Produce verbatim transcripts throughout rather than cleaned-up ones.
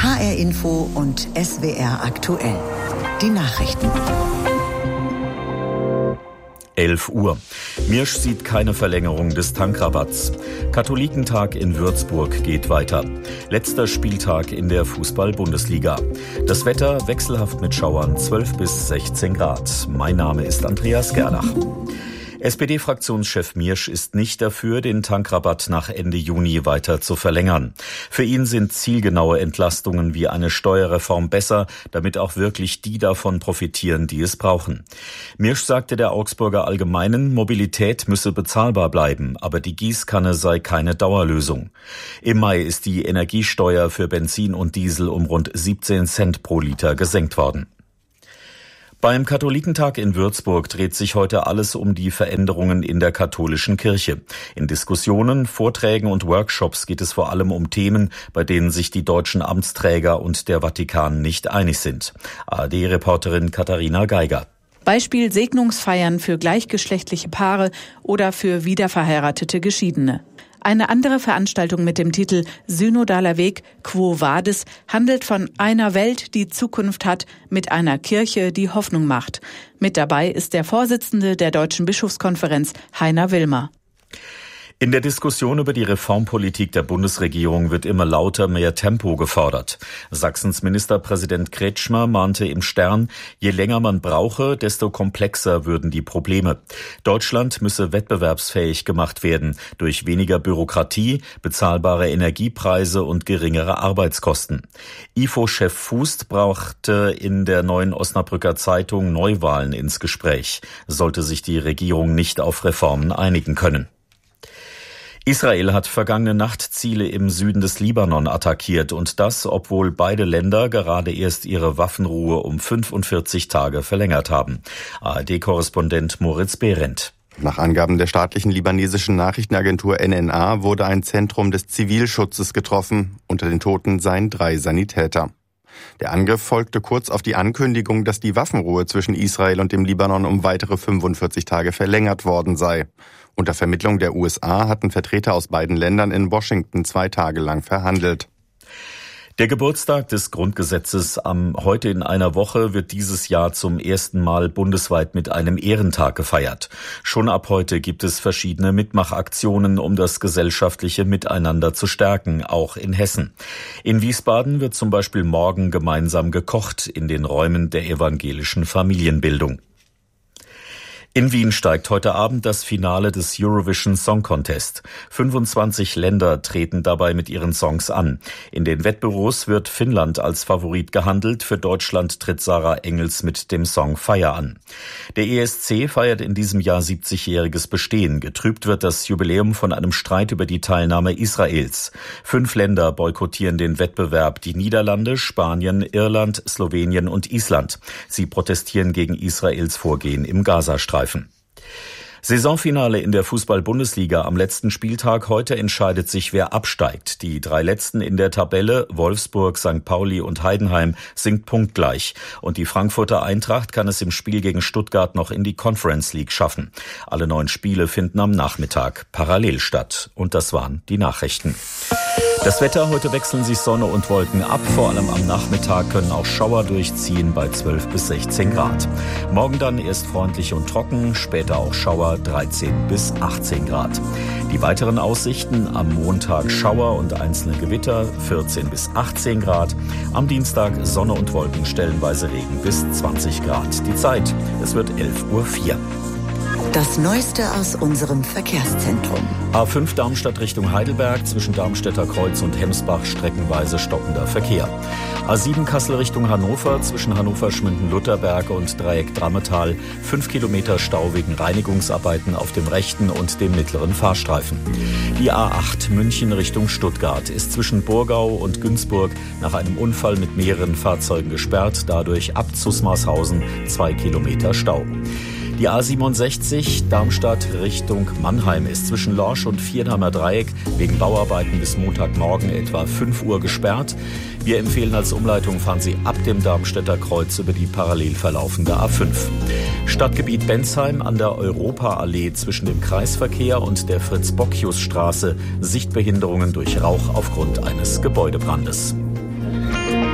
H R Info und S W R aktuell. Die Nachrichten. elf Uhr. Mirsch sieht keine Verlängerung des Tankrabatts. Katholikentag in Würzburg geht weiter. Letzter Spieltag in der Fußball-Bundesliga. Das Wetter wechselhaft mit Schauern, zwölf bis sechzehn Grad. Mein Name ist Andreas Gerlach. S P D-Fraktionschef Mirsch ist nicht dafür, den Tankrabatt nach Ende Juni weiter zu verlängern. Für ihn sind zielgenaue Entlastungen wie eine Steuerreform besser, damit auch wirklich die davon profitieren, die es brauchen. Mirsch sagte der Augsburger Allgemeinen, Mobilität müsse bezahlbar bleiben, aber die Gießkanne sei keine Dauerlösung. Im Mai ist die Energiesteuer für Benzin und Diesel um rund siebzehn Cent pro Liter gesenkt worden. Beim Katholikentag in Würzburg dreht sich heute alles um die Veränderungen in der katholischen Kirche. In Diskussionen, Vorträgen und Workshops geht es vor allem um Themen, bei denen sich die deutschen Amtsträger und der Vatikan nicht einig sind. A R D-Reporterin Katharina Geiger. Beispiel Segnungsfeiern für gleichgeschlechtliche Paare oder für wiederverheiratete Geschiedene. Eine andere Veranstaltung mit dem Titel Synodaler Weg Quo Vadis handelt von einer Welt, die Zukunft hat, mit einer Kirche, die Hoffnung macht. Mit dabei ist der Vorsitzende der Deutschen Bischofskonferenz, Heiner Willmer. In der Diskussion über die Reformpolitik der Bundesregierung wird immer lauter mehr Tempo gefordert. Sachsens Ministerpräsident Kretschmer mahnte im Stern, je länger man brauche, desto komplexer würden die Probleme. Deutschland müsse wettbewerbsfähig gemacht werden durch weniger Bürokratie, bezahlbare Energiepreise und geringere Arbeitskosten. I F O-Chef Fußt brachte in der Neuen Osnabrücker Zeitung Neuwahlen ins Gespräch, sollte sich die Regierung nicht auf Reformen einigen können. Israel hat vergangene Nacht Ziele im Süden des Libanon attackiert und das, obwohl beide Länder gerade erst ihre Waffenruhe um fünfundvierzig Tage verlängert haben. A R D-Korrespondent Moritz Behrendt. Nach Angaben der staatlichen libanesischen Nachrichtenagentur N N A wurde ein Zentrum des Zivilschutzes getroffen. Unter den Toten seien drei Sanitäter. Der Angriff folgte kurz auf die Ankündigung, dass die Waffenruhe zwischen Israel und dem Libanon um weitere fünfundvierzig Tage verlängert worden sei. Unter Vermittlung der U S A hatten Vertreter aus beiden Ländern in Washington zwei Tage lang verhandelt. Der Geburtstag des Grundgesetzes am heute in einer Woche wird dieses Jahr zum ersten Mal bundesweit mit einem Ehrentag gefeiert. Schon ab heute gibt es verschiedene Mitmachaktionen, um das gesellschaftliche Miteinander zu stärken, auch in Hessen. In Wiesbaden wird zum Beispiel morgen gemeinsam gekocht in den Räumen der evangelischen Familienbildung. In Wien steigt heute Abend das Finale des Eurovision Song Contest. fünfundzwanzig Länder treten dabei mit ihren Songs an. In den Wettbüros wird Finnland als Favorit gehandelt. Für Deutschland tritt Sarah Engels mit dem Song Fire an. Der E S C feiert in diesem Jahr siebzigjähriges Bestehen. Getrübt wird das Jubiläum von einem Streit über die Teilnahme Israels. Fünf Länder boykottieren den Wettbewerb. Die Niederlande, Spanien, Irland, Slowenien und Island. Sie protestieren gegen Israels Vorgehen im Gazastreifen. Saisonfinale in der Fußball-Bundesliga am letzten Spieltag. Heute entscheidet sich, wer absteigt. Die drei Letzten in der Tabelle, Wolfsburg, Sankt Pauli und Heidenheim, sind punktgleich. Und die Frankfurter Eintracht kann es im Spiel gegen Stuttgart noch in die Conference League schaffen. Alle neun Spiele finden am Nachmittag parallel statt. Und das waren die Nachrichten. Das Wetter, heute wechseln sich Sonne und Wolken ab. Vor allem am Nachmittag können auch Schauer durchziehen bei zwölf bis sechzehn Grad. Morgen dann erst freundlich und trocken, später auch Schauer, dreizehn bis achtzehn Grad. Die weiteren Aussichten: am Montag Schauer und einzelne Gewitter, vierzehn bis achtzehn Grad. Am Dienstag Sonne und Wolken, stellenweise Regen bis zwanzig Grad. Die Zeit, es wird elf Uhr vier. Das Neueste aus unserem Verkehrszentrum. A fünf Darmstadt Richtung Heidelberg, zwischen Darmstädter Kreuz und Hemsbach streckenweise stockender Verkehr. A sieben Kassel Richtung Hannover, zwischen Hannover-Schmünden-Lutherberg und Dreieck Drammetal, fünf Kilometer Stau wegen Reinigungsarbeiten auf dem rechten und dem mittleren Fahrstreifen. Die A acht München Richtung Stuttgart ist zwischen Burgau und Günzburg nach einem Unfall mit mehreren Fahrzeugen gesperrt, dadurch ab Zusmarshausen zwei Kilometer Stau. Die A siebenundsechzig Darmstadt Richtung Mannheim ist zwischen Lorsch und Viernheimer Dreieck wegen Bauarbeiten bis Montagmorgen etwa fünf Uhr gesperrt. Wir empfehlen als Umleitung, fahren Sie ab dem Darmstädter Kreuz über die parallel verlaufende A fünf. Stadtgebiet Bensheim an der Europaallee zwischen dem Kreisverkehr und der Fritz-Bocchius-Straße. Sichtbehinderungen durch Rauch aufgrund eines Gebäudebrandes.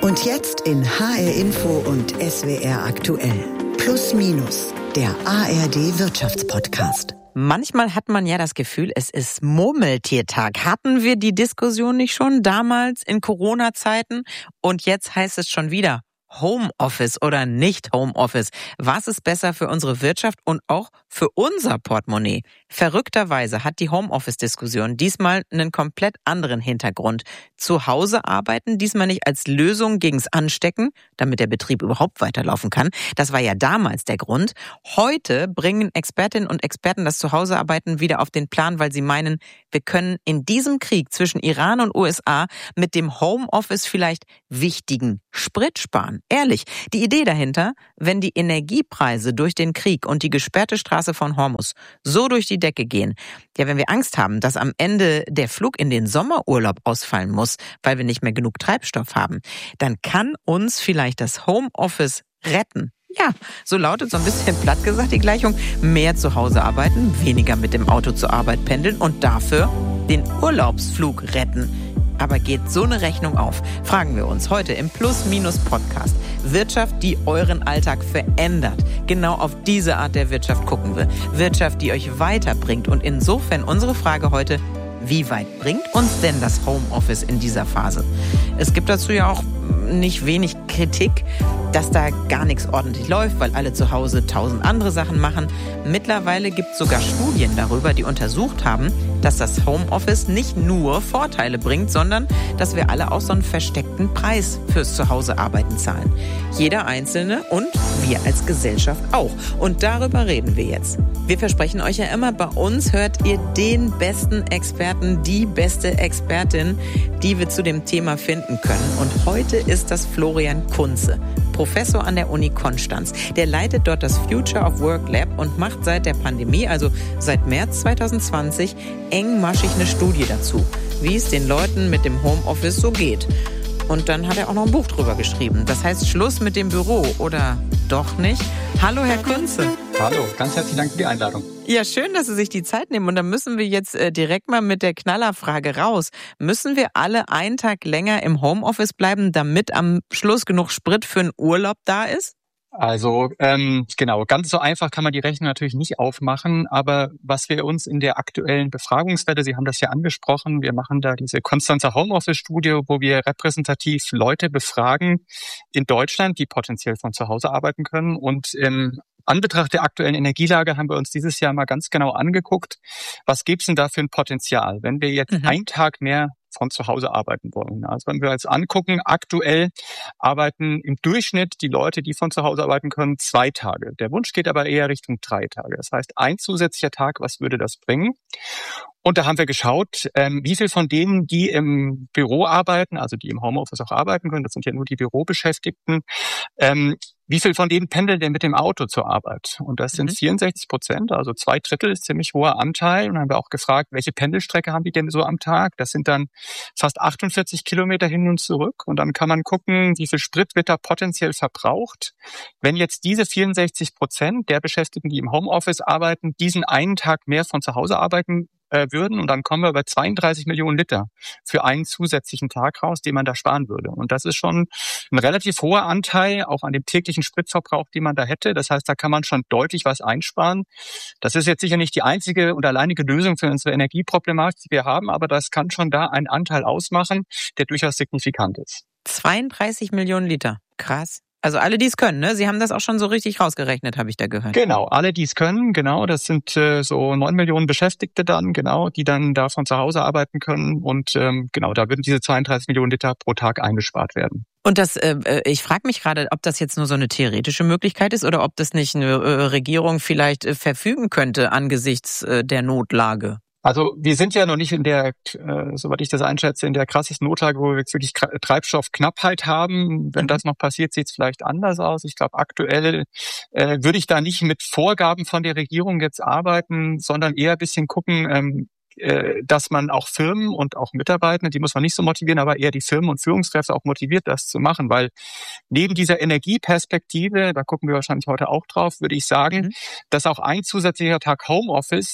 Und jetzt in H R Info und S W R aktuell. Plus Minus, der A R D Wirtschaftspodcast. Manchmal hat man ja das Gefühl, es ist Murmeltiertag. Hatten wir die Diskussion nicht schon damals in Corona-Zeiten? Und jetzt heißt es schon wieder Homeoffice oder nicht Homeoffice. Was ist besser für unsere Wirtschaft und auch für unser Portemonnaie? Verrückterweise hat die Homeoffice-Diskussion diesmal einen komplett anderen Hintergrund. Zu Hause arbeiten, diesmal nicht als Lösung gegens Anstecken, damit der Betrieb überhaupt weiterlaufen kann. Das war ja damals der Grund. Heute bringen Expertinnen und Experten das Zuhausearbeiten wieder auf den Plan, weil sie meinen, wir können in diesem Krieg zwischen Iran und U S A mit dem Homeoffice vielleicht wichtigen Sprit sparen. Ehrlich, die Idee dahinter, wenn die Energiepreise durch den Krieg und die gesperrte Straße von Hormuz so durch die Decke gehen, ja, wenn wir Angst haben, dass am Ende der Flug in den Sommerurlaub ausfallen muss, weil wir nicht mehr genug Treibstoff haben, dann kann uns vielleicht das Homeoffice retten. Ja, so lautet so ein bisschen platt gesagt die Gleichung: mehr zu Hause arbeiten, weniger mit dem Auto zur Arbeit pendeln und dafür den Urlaubsflug retten. Aber geht so eine Rechnung auf? Fragen wir uns heute im Plus-Minus-Podcast. Wirtschaft, die euren Alltag verändert. Genau auf diese Art der Wirtschaft gucken wir. Wirtschaft, die euch weiterbringt. Und insofern unsere Frage heute: Wie weit bringt uns denn das Homeoffice in dieser Phase? Es gibt dazu ja auch nicht wenig Kritik, dass da gar nichts ordentlich läuft, weil alle zu Hause tausend andere Sachen machen. Mittlerweile gibt es sogar Studien darüber, die untersucht haben, dass das Homeoffice nicht nur Vorteile bringt, sondern dass wir alle auch so einen versteckten Preis fürs Zuhausearbeiten zahlen. Jeder Einzelne und wir als Gesellschaft auch. Und darüber reden wir jetzt. Wir versprechen euch ja immer, bei uns hört ihr den besten Experten, die beste Expertin, die wir zu dem Thema finden können. Und heute ist das Florian Kunze, Professor an der Uni Konstanz. Der leitet dort das Future of Work Lab und macht seit der Pandemie, also seit März zwanzig zwanzig, engmaschig eine Studie dazu, wie es den Leuten mit dem Homeoffice so geht. Und dann hat er auch noch ein Buch drüber geschrieben. Das heißt Schluss mit dem Büro, oder doch nicht? Hallo, Herr Kunze. Hallo, ganz herzlichen Dank für die Einladung. Ja, schön, dass Sie sich die Zeit nehmen. Und dann müssen wir jetzt äh, direkt mal mit der Knallerfrage raus. Müssen wir alle einen Tag länger im Homeoffice bleiben, damit am Schluss genug Sprit für einen Urlaub da ist? Also ähm, genau, ganz so einfach kann man die Rechnung natürlich nicht aufmachen, aber was wir uns in der aktuellen Befragungswelle, Sie haben das ja angesprochen, wir machen da diese Konstanzer Homeoffice-Studie, wo wir repräsentativ Leute befragen in Deutschland, die potenziell von zu Hause arbeiten können. Und im Anbetracht der aktuellen Energielage haben wir uns dieses Jahr mal ganz genau angeguckt, was gibt's denn da für ein Potenzial, wenn wir jetzt mhm. einen Tag mehr von zu Hause arbeiten wollen. Also wenn wir uns angucken, aktuell arbeiten im Durchschnitt die Leute, die von zu Hause arbeiten können, zwei Tage. Der Wunsch geht aber eher Richtung drei Tage. Das heißt, ein zusätzlicher Tag, was würde das bringen? Und da haben wir geschaut, ähm, wie viel von denen, die im Büro arbeiten, also die im Homeoffice auch arbeiten können, das sind ja nur die Bürobeschäftigten, ähm, wie viel von denen pendeln denn mit dem Auto zur Arbeit? Und das sind mhm. vierundsechzig Prozent, also zwei Drittel ist ziemlich hoher Anteil. Und dann haben wir auch gefragt, welche Pendelstrecke haben die denn so am Tag? Das sind dann fast achtundvierzig Kilometer hin und zurück. Und dann kann man gucken, wie viel Sprit wird da potenziell verbraucht. Wenn jetzt diese vierundsechzig Prozent der Beschäftigten, die im Homeoffice arbeiten, diesen einen Tag mehr von zu Hause arbeiten äh, würden, und dann kommen wir bei zweiunddreißig Millionen Liter für einen zusätzlichen Tag raus, den man da sparen würde. Und das ist schon ein relativ hoher Anteil, auch an dem täglichen Spritverbrauch, den man da hätte. Das heißt, da kann man schon deutlich was einsparen. Das ist jetzt sicher nicht die einzige und alleinige Lösung für unsere Energieproblematik, die wir haben, aber das kann schon da einen Anteil ausmachen, der durchaus signifikant ist. zweiunddreißig Millionen Liter. Krass. Also alle, die es können, ne? Sie haben das auch schon so richtig rausgerechnet, habe ich da gehört. Genau, alle, die es können, genau. Das sind äh, so neun Millionen Beschäftigte dann, genau, die dann da von zu Hause arbeiten können. Und ähm, genau, da würden diese zweiunddreißig Millionen Liter pro Tag eingespart werden. Und das, äh, ich frage mich gerade, ob das jetzt nur so eine theoretische Möglichkeit ist oder ob das nicht eine äh, Regierung vielleicht äh, verfügen könnte angesichts äh, der Notlage. Also wir sind ja noch nicht in der, äh, soweit ich das einschätze, in der krassesten Notlage, wo wir jetzt wirklich Treibstoffknappheit haben. Wenn das noch passiert, sieht es vielleicht anders aus. Ich glaube, aktuell äh, würde ich da nicht mit Vorgaben von der Regierung jetzt arbeiten, sondern eher ein bisschen gucken, ähm, äh, dass man auch Firmen und auch Mitarbeiter, die muss man nicht so motivieren, aber eher die Firmen und Führungskräfte auch motiviert, das zu machen. Weil neben dieser Energieperspektive, da gucken wir wahrscheinlich heute auch drauf, würde ich sagen, mhm. dass auch ein zusätzlicher Tag Homeoffice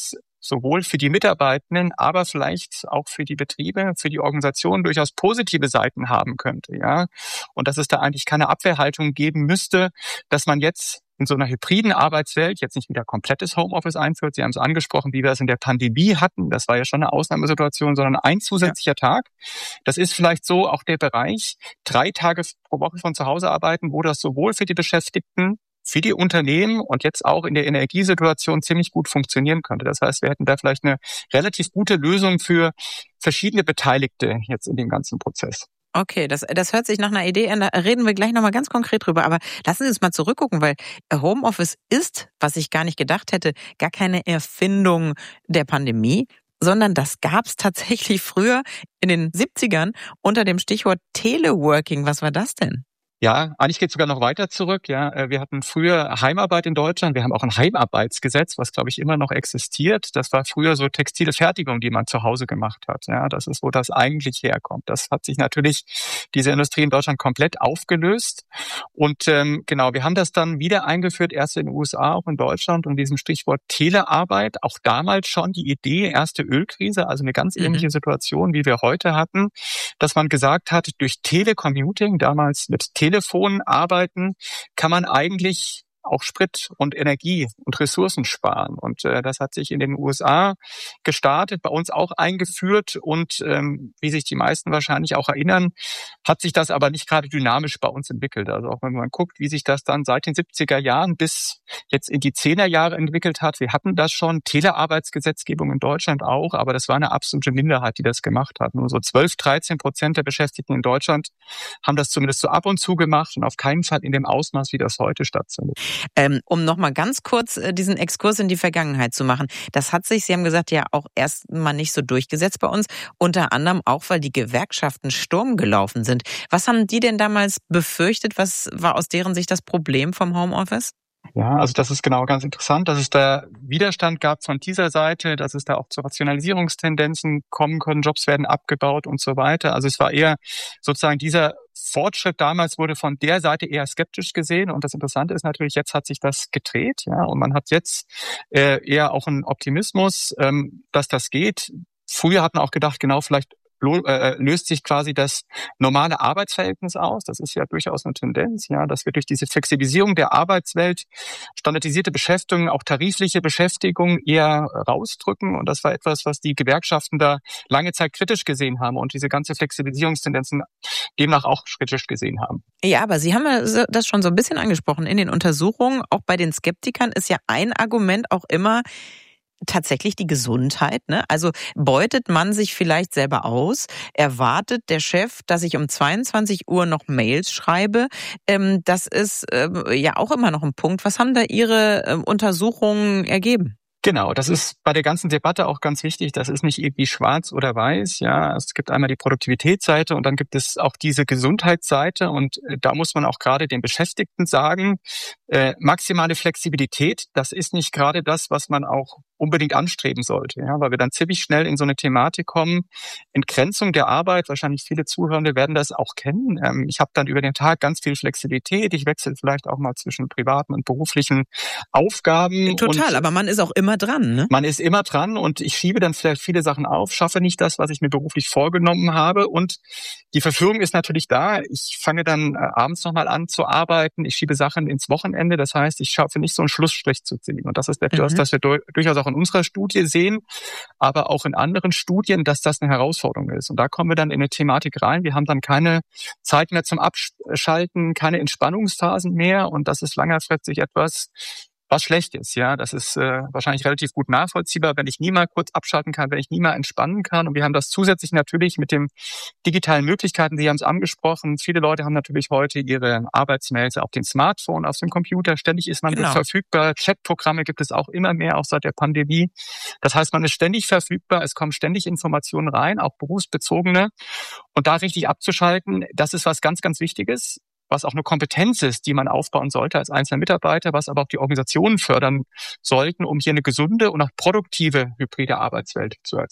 sowohl für die Mitarbeitenden, aber vielleicht auch für die Betriebe, für die Organisationen durchaus positive Seiten haben könnte, ja. Und dass es da eigentlich keine Abwehrhaltung geben müsste, dass man jetzt in so einer hybriden Arbeitswelt jetzt nicht wieder komplettes Homeoffice einführt. Sie haben es angesprochen, wie wir es in der Pandemie hatten. Das war ja schon eine Ausnahmesituation, sondern ein zusätzlicher ja. Tag. Das ist vielleicht so auch der Bereich, drei Tage pro Woche von zu Hause arbeiten, wo das sowohl für die Beschäftigten, für die Unternehmen und jetzt auch in der Energiesituation ziemlich gut funktionieren könnte. Das heißt, wir hätten da vielleicht eine relativ gute Lösung für verschiedene Beteiligte jetzt in dem ganzen Prozess. Okay, das, das hört sich nach einer Idee an, da reden wir gleich nochmal ganz konkret drüber. Aber lassen Sie uns mal zurückgucken, weil Homeoffice ist, was ich gar nicht gedacht hätte, gar keine Erfindung der Pandemie, sondern das gab es tatsächlich früher in den siebzigern unter dem Stichwort Teleworking. Was war das denn? Ja, eigentlich geht es sogar noch weiter zurück. Ja, wir hatten früher Heimarbeit in Deutschland. Wir haben auch ein Heimarbeitsgesetz, was, glaube ich, immer noch existiert. Das war früher so textile Fertigung, die man zu Hause gemacht hat. Ja, das ist, wo das eigentlich herkommt. Das hat sich natürlich, diese Industrie in Deutschland komplett aufgelöst. Und ähm, genau, wir haben das dann wieder eingeführt, erst in den U S A, auch in Deutschland, und diesem Stichwort Telearbeit. Auch damals schon die Idee, erste Ölkrise, also eine ganz ähnliche mhm. Situation, wie wir heute hatten, dass man gesagt hat, durch Telecommuting, damals mit Tele Telefon arbeiten, kann man eigentlich auch Sprit und Energie und Ressourcen sparen. Und äh, das hat sich in den U S A gestartet, bei uns auch eingeführt. Und ähm, wie sich die meisten wahrscheinlich auch erinnern, hat sich das aber nicht gerade dynamisch bei uns entwickelt. Also auch wenn man guckt, wie sich das dann seit den siebziger Jahren bis jetzt in die zehner Jahre entwickelt hat. Wir hatten das schon, Telearbeitsgesetzgebung in Deutschland auch, aber das war eine absolute Minderheit, die das gemacht hat. Nur so zwölf, dreizehn Prozent der Beschäftigten in Deutschland haben das zumindest so ab und zu gemacht und auf keinen Fall in dem Ausmaß, wie das heute stattfindet. Ähm, um nochmal ganz kurz äh, diesen Exkurs in die Vergangenheit zu machen. Das hat sich, Sie haben gesagt, ja auch erst mal nicht so durchgesetzt bei uns. Unter anderem auch, weil die Gewerkschaften Sturm gelaufen sind. Was haben die denn damals befürchtet? Was war aus deren Sicht das Problem vom Homeoffice? Ja, also das ist genau ganz interessant, dass es da Widerstand gab von dieser Seite, dass es da auch zu Rationalisierungstendenzen kommen können, Jobs werden abgebaut und so weiter. Also es war eher sozusagen dieser Fortschritt damals wurde von der Seite eher skeptisch gesehen, und das Interessante ist natürlich, jetzt hat sich das gedreht, ja, und man hat jetzt äh, eher auch einen Optimismus, ähm, dass das geht. Früher hat man auch gedacht, genau, vielleicht löst sich quasi das normale Arbeitsverhältnis aus. Das ist ja durchaus eine Tendenz, ja, dass wir durch diese Flexibilisierung der Arbeitswelt standardisierte Beschäftigung, auch tarifliche Beschäftigung eher rausdrücken. Und das war etwas, was die Gewerkschaften da lange Zeit kritisch gesehen haben und diese ganze Flexibilisierungstendenzen demnach auch kritisch gesehen haben. Ja, aber Sie haben ja das schon so ein bisschen angesprochen. In den Untersuchungen, auch bei den Skeptikern, ist ja ein Argument auch immer tatsächlich die Gesundheit, ne? Also beutet man sich vielleicht selber aus? Erwartet der Chef, dass ich um zweiundzwanzig Uhr noch Mails schreibe? Ähm, das ist äh, ja auch immer noch ein Punkt. Was haben da Ihre äh, Untersuchungen ergeben? Genau, das ist bei der ganzen Debatte auch ganz wichtig. Das ist nicht irgendwie schwarz oder weiß. Ja, es gibt einmal die Produktivitätsseite und dann gibt es auch diese Gesundheitsseite. Und da muss man auch gerade den Beschäftigten sagen, äh, maximale Flexibilität, das ist nicht gerade das, was man auch unbedingt anstreben sollte. Ja, weil wir dann ziemlich schnell in so eine Thematik kommen, Entgrenzung der Arbeit. Wahrscheinlich viele Zuhörende werden das auch kennen. Ähm, ich habe dann über den Tag ganz viel Flexibilität. Ich wechsle vielleicht auch mal zwischen privaten und beruflichen Aufgaben. Total, und aber man ist auch immer dran, ne? Man ist immer dran und ich schiebe dann vielleicht viele Sachen auf, schaffe nicht das, was ich mir beruflich vorgenommen habe, und die Verführung ist natürlich da. Ich fange dann äh, abends nochmal an zu arbeiten, ich schiebe Sachen ins Wochenende, das heißt, ich schaffe nicht so einen Schlussstrich zu ziehen, und das ist etwas, mhm. das wir du- durchaus auch in unserer Studie sehen, aber auch in anderen Studien, dass das eine Herausforderung ist, und da kommen wir dann in eine Thematik rein. Wir haben dann keine Zeit mehr zum Abschalten, keine Entspannungsphasen mehr, und das ist langfristig etwas, was schlecht ist, ja, das ist äh, wahrscheinlich relativ gut nachvollziehbar, wenn ich nie mal kurz abschalten kann, wenn ich nie mal entspannen kann. Und wir haben das zusätzlich natürlich mit den digitalen Möglichkeiten, Sie haben es angesprochen. Viele Leute haben natürlich heute ihre Arbeitsmails auf dem Smartphone, auf dem Computer. Ständig ist man genau. verfügbar. Chatprogramme gibt es auch immer mehr, auch seit der Pandemie. Das heißt, man ist ständig verfügbar. Es kommen ständig Informationen rein, auch berufsbezogene. Und da richtig abzuschalten, das ist was ganz, ganz Wichtiges, was auch eine Kompetenz ist, die man aufbauen sollte als einzelner Mitarbeiter, was aber auch die Organisationen fördern sollten, um hier eine gesunde und auch produktive hybride Arbeitswelt zu erzeugen.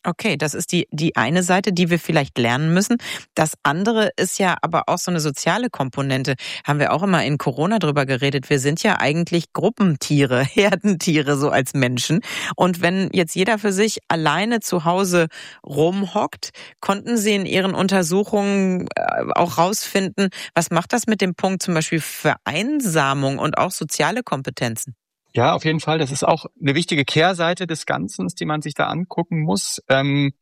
Okay, das ist die, die eine Seite, die wir vielleicht lernen müssen. Das andere ist ja aber auch so eine soziale Komponente. Haben wir auch immer in Corona drüber geredet. Wir sind ja eigentlich Gruppentiere, Herdentiere so als Menschen. Und wenn jetzt jeder für sich alleine zu Hause rumhockt, konnten Sie in Ihren Untersuchungen auch rausfinden, was macht das mit dem Punkt zum Beispiel Vereinsamung und auch soziale Kompetenzen? Ja, auf jeden Fall. Das ist auch eine wichtige Kehrseite des Ganzen, die man sich da angucken muss. Ähm,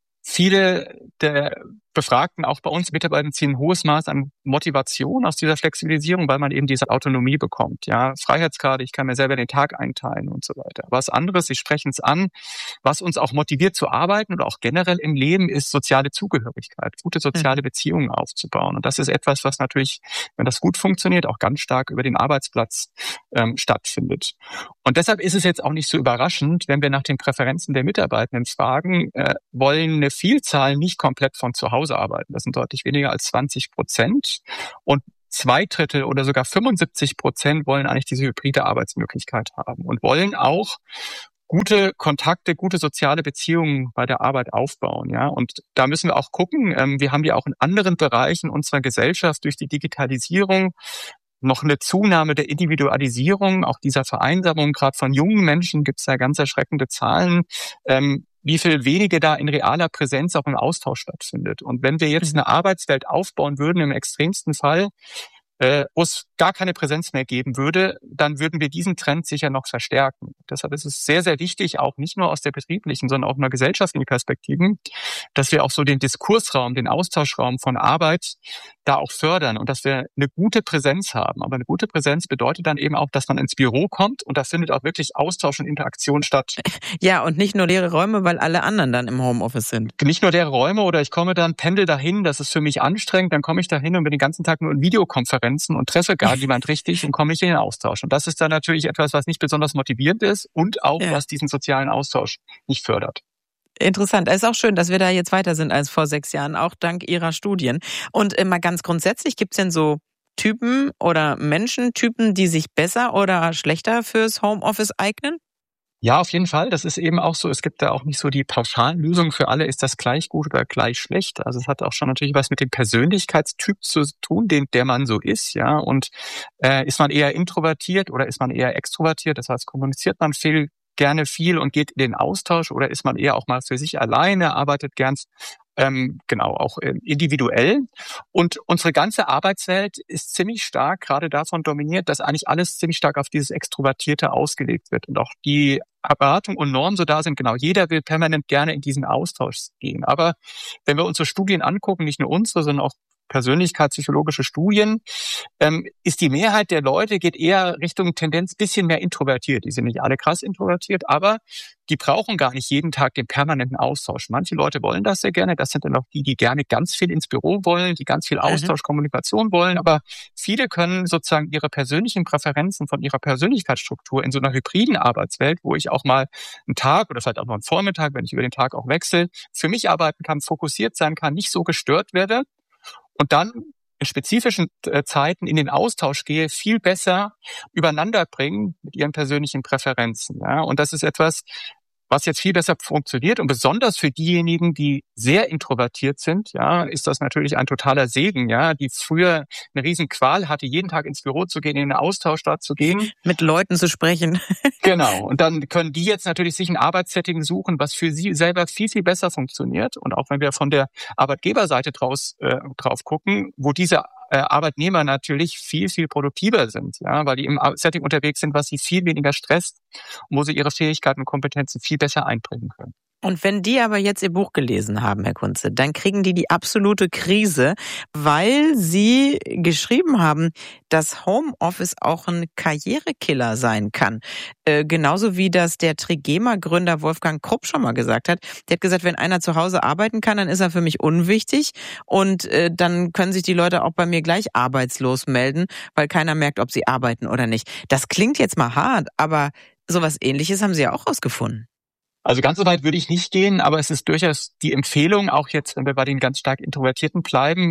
viele der Befragten, auch bei uns Mitarbeitern, ziehen ein hohes Maß an Motivation aus dieser Flexibilisierung, weil man eben diese Autonomie bekommt. Ja, Freiheitsgrade, ich kann mir selber den Tag einteilen und so weiter. Was anderes, Sie sprechen es an, was uns auch motiviert zu arbeiten oder auch generell im Leben, ist soziale Zugehörigkeit, gute soziale Beziehungen aufzubauen. Und das ist etwas, was natürlich, wenn das gut funktioniert, auch ganz stark über den Arbeitsplatz ähm, stattfindet. Und deshalb ist es jetzt auch nicht so überraschend, wenn wir nach den Präferenzen der Mitarbeitenden fragen, äh, wollen eine Vielzahl nicht komplett von zu Hause arbeiten. Das sind deutlich weniger als zwanzig Prozent. Und zwei Drittel oder sogar fünfundsiebzig Prozent wollen eigentlich diese hybride Arbeitsmöglichkeit haben und wollen auch gute Kontakte, gute soziale Beziehungen bei der Arbeit aufbauen. Ja, und da müssen wir auch gucken. Ähm, wir haben ja auch in anderen Bereichen unserer Gesellschaft durch die Digitalisierung noch eine Zunahme der Individualisierung, auch dieser Vereinsamung. Gerade von jungen Menschen gibt es da ganz erschreckende Zahlen, ähm, wie viel weniger da in realer Präsenz auch im Austausch stattfindet. Und wenn wir jetzt eine Arbeitswelt aufbauen würden, im extremsten Fall, äh, wo es gar keine Präsenz mehr geben würde, dann würden wir diesen Trend sicher noch verstärken. Deshalb ist es sehr, sehr wichtig, auch nicht nur aus der betrieblichen, sondern auch in der gesellschaftlichen Perspektive, dass wir auch so den Diskursraum, den Austauschraum von Arbeit da auch fördern und dass wir eine gute Präsenz haben. Aber eine gute Präsenz bedeutet dann eben auch, dass man ins Büro kommt und da findet auch wirklich Austausch und Interaktion statt. Ja, und nicht nur leere Räume, weil alle anderen dann im Homeoffice sind. Nicht nur leere Räume oder ich komme dann, pendel dahin, das ist für mich anstrengend, dann komme ich dahin und bin den ganzen Tag nur in Videokonferenzen und treffe gar niemand richtig und komme nicht in den Austausch. Und das ist dann natürlich etwas, was nicht besonders motivierend ist und auch, ja, was diesen sozialen Austausch nicht fördert. Interessant. Es ist auch schön, dass wir da jetzt weiter sind als vor sechs Jahren, auch dank Ihrer Studien. Und mal ganz grundsätzlich, gibt es denn so Typen oder Menschentypen, die sich besser oder schlechter fürs Homeoffice eignen? Ja, auf jeden Fall. Das ist eben auch so. Es gibt da auch nicht so die pauschalen Lösungen für alle. Ist das gleich gut oder gleich schlecht? Also es hat auch schon natürlich was mit dem Persönlichkeitstyp zu tun, den der man so ist. Ja, und äh, ist man eher introvertiert oder ist man eher extrovertiert? Das heißt, kommuniziert man viel, gerne viel und geht in den Austausch oder ist man eher auch mal für sich alleine, arbeitet gern ähm, genau auch äh, individuell. Und unsere ganze Arbeitswelt ist ziemlich stark gerade davon dominiert, dass eigentlich alles ziemlich stark auf dieses Extrovertierte ausgelegt wird und auch die Erwartung und Normen so da sind. Genau, jeder will permanent gerne in diesen Austausch gehen. Aber wenn wir unsere Studien angucken, nicht nur unsere, sondern auch persönlichkeitspsychologische Studien, ähm, ist die Mehrheit der Leute geht eher Richtung Tendenz bisschen mehr introvertiert. Die sind nicht alle krass introvertiert, aber die brauchen gar nicht jeden Tag den permanenten Austausch. Manche Leute wollen das sehr gerne. Das sind dann auch die, die gerne ganz viel ins Büro wollen, die ganz viel Austausch, mhm. Kommunikation wollen. Aber viele können sozusagen ihre persönlichen Präferenzen von ihrer Persönlichkeitsstruktur in so einer hybriden Arbeitswelt, wo ich auch mal einen Tag oder vielleicht auch mal einen Vormittag, wenn ich über den Tag auch wechsle, für mich arbeiten kann, fokussiert sein kann, nicht so gestört werde. Und dann in spezifischen äh, Zeiten in den Austausch gehe, viel besser übereinander bringen mit ihren persönlichen Präferenzen. Ja? Und das ist etwas, was jetzt viel besser funktioniert. Und besonders für diejenigen, die sehr introvertiert sind, ja, ist das natürlich ein totaler Segen, ja, die früher eine riesen Qual hatte, jeden Tag ins Büro zu gehen, in den Austausch da zu gehen. Mit Leuten zu sprechen. Genau. Und dann können die jetzt natürlich sich ein Arbeitssetting suchen, was für sie selber viel, viel besser funktioniert. Und auch wenn wir von der Arbeitgeberseite draus, äh, drauf gucken, wo diese äh, Arbeitnehmer natürlich viel, viel produktiver sind, ja, weil die im Setting unterwegs sind, was sie viel weniger stresst und wo sie ihre Fähigkeiten und Kompetenzen viel besser einbringen können. Und wenn die aber jetzt Ihr Buch gelesen haben, Herr Kunze, dann kriegen die die absolute Krise, weil Sie geschrieben haben, dass Homeoffice auch ein Karrierekiller sein kann. Äh, genauso wie das der Trigema-Gründer Wolfgang Krupp schon mal gesagt hat. Der hat gesagt, wenn einer zu Hause arbeiten kann, dann ist er für mich unwichtig und äh, dann können sich die Leute auch bei mir gleich arbeitslos melden, weil keiner merkt, ob sie arbeiten oder nicht. Das klingt jetzt mal hart, aber sowas Ähnliches haben Sie ja auch rausgefunden. Also ganz so weit würde ich nicht gehen, aber es ist durchaus die Empfehlung, auch jetzt, wenn wir bei den ganz stark Introvertierten bleiben,